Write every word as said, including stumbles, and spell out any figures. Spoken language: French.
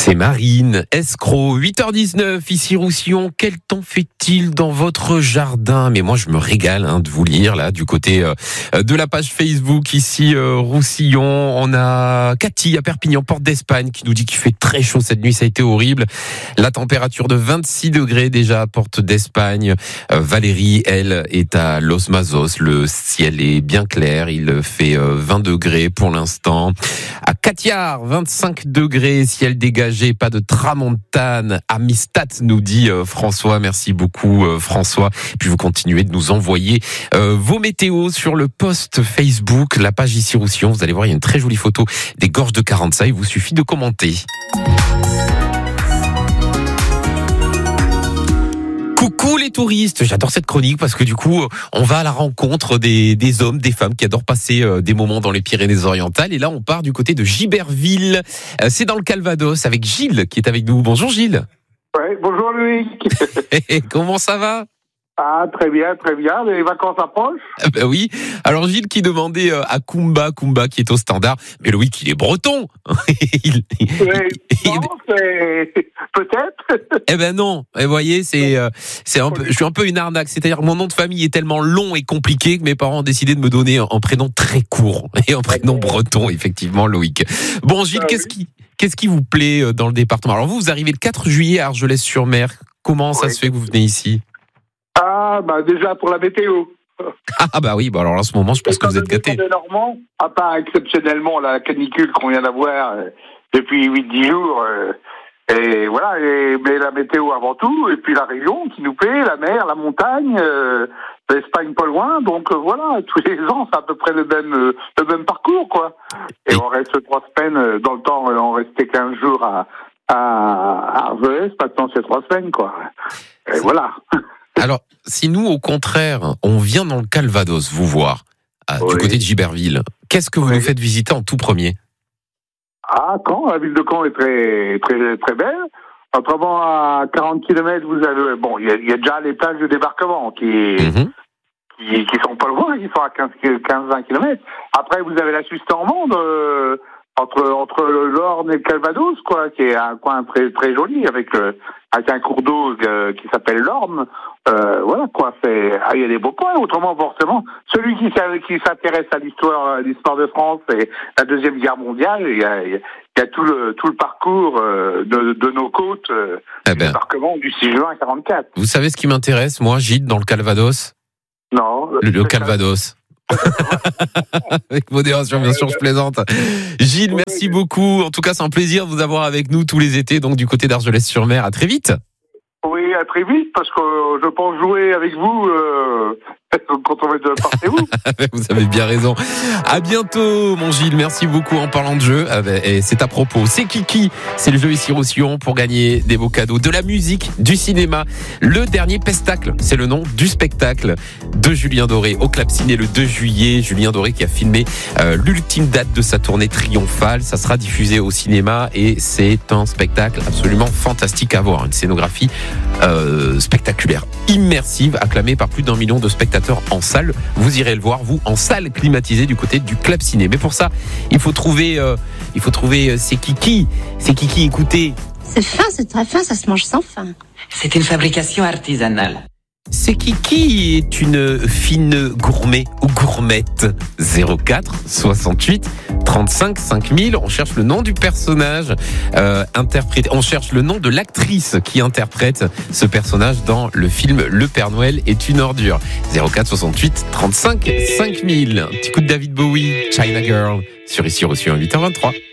C'est Marine, escroc, huit heures dix-neuf, ici Roussillon. Quel temps fait-il dans votre jardin? Mais moi, je me régale hein, de vous lire là du côté euh, de la page Facebook ici euh, Roussillon. On a Cathy à Perpignan, porte d'Espagne, qui nous dit qu'il fait très chaud cette nuit. Ça a été horrible. La température de vingt-six degrés déjà à porte d'Espagne. Euh, Valérie, elle, est à Los Mazos. Le ciel est bien clair. Il fait euh, vingt degrés pour l'instant. À Catiard, vingt-cinq degrés, ciel dégagé. Pas de tramontane. Amistad, nous dit euh, François. Merci beaucoup euh, François. Puis vous continuez de nous envoyer euh, vos météos sur le post Facebook, la page ici Roussillon. Vous allez voir, il y a une très jolie photo des gorges de Carença. Il vous suffit de commenter. Coucou les touristes, j'adore cette chronique parce que du coup, on va à la rencontre des, des hommes, des femmes qui adorent passer des moments dans les Pyrénées-Orientales. Et là, on part du côté de Giberville. C'est dans le Calvados avec Gilles qui est avec nous. Bonjour Gilles. Ouais, bonjour Loïc. Comment ça va ? Ah, très bien, très bien. Les vacances approchent. Ah ben oui. Alors Gilles qui demandait à Kumba, Kumba qui est au standard. Mais Loïc, il est breton. il, oui, non, c'est... peut-être. Eh ben non. Et vous voyez, c'est, c'est un peu, je suis un peu une arnaque. C'est-à-dire que mon nom de famille est tellement long et compliqué que mes parents ont décidé de me donner un prénom très court et un prénom breton, effectivement, Loïc. Bon, Gilles, ah, qu'est-ce oui. qui, qu'est-ce qui vous plaît dans le département ? Alors vous, vous arrivez le quatre juillet à Argelès-sur-Mer. Comment oui. ça se fait que vous venez ici ? Ah, bah déjà pour la météo. Ah bah oui, bah alors en ce moment, je pense que vous êtes gâtés. Normand, à part exceptionnellement la canicule qu'on vient d'avoir euh, depuis huit dix jours, euh, et voilà, et, mais la météo avant tout, et puis la région qui nous plaît, la mer, la montagne, euh, l'Espagne pas loin, donc euh, voilà, tous les ans, c'est à peu près le même, euh, le même parcours, quoi. Et, et on reste trois semaines, euh, dans le temps, on restait quinze jours à, à Argelès, maintenant c'est trois semaines, quoi. Et voilà. Alors, si nous, au contraire, on vient dans le Calvados vous voir, à, oui. du côté de Giberville, qu'est-ce que vous oui. nous faites visiter en tout premier ? Ah, Caen, la ville de Caen est très, très, très belle. Autrement, à quarante kilomètres, vous avez, bon, il y, y a déjà les plages de débarquement qui, mm-hmm. qui, qui sont pas loin, qui sont à quinze à vingt kilomètres. Après, vous avez la Suisse normande, euh, entre, entre l'Orne et le Calvados, quoi, qui est un coin très, très joli avec, euh, avec un cours d'eau euh, qui s'appelle l'Orne. Euh, voilà, quoi, c'est, ah, il y a des beaux coins. Autrement, forcément, celui qui, qui s'intéresse à l'histoire, l'histoire de France et la Deuxième Guerre mondiale, il y a, il y a tout le, tout le parcours euh, de, de nos côtes, euh, eh ben, du débarquement du six juin quarante-quatre. Vous savez ce qui m'intéresse, moi, Gilles, dans le Calvados ? Non. Le, le Calvados. Avec modération, bien sûr, je plaisante. Gilles, merci beaucoup. En tout cas, c'est un plaisir de vous avoir avec nous tous les étés, donc du côté d'Argelès-sur-Mer. À très vite. Oui, à très vite, parce que je pense jouer avec vous euh, quand on va être partir vous. Vous avez bien raison. À bientôt, mon Gilles. Merci beaucoup en parlant de jeu. Et c'est à propos. C'est Kiki. C'est le jeu ici Roussillon pour gagner des beaux cadeaux, de la musique, du cinéma. Le dernier pestacle, c'est le nom du spectacle de Julien Doré au Clap Ciné le deux juillet. Julien Doré qui a filmé euh, l'ultime date de sa tournée triomphale. Ça sera diffusé au cinéma et c'est un spectacle absolument fantastique à voir. Une scénographie euh, spectaculaire, immersive, acclamée par plus d'un million de spectateurs en salle. Vous irez le voir, vous, en salle climatisée du côté du Clap Ciné. Mais pour ça, il faut trouver, euh, il faut trouver euh, c'est Kiki. C'est Kiki, écoutez. C'est fin, c'est très fin, ça se mange sans fin. C'est une fabrication artisanale. C'est Kiki est une fine gourmet ou gourmette. zéro quatre soixante-huit trente-cinq cinq mille. On cherche le nom du personnage euh, interprété. On cherche le nom de l'actrice qui interprète ce personnage dans le film Le Père Noël est une ordure. zéro quatre soixante-huit trente-cinq cinq mille. Un petit coup de David Bowie, China Girl, sur ici Roussillon, huit heures vingt-trois.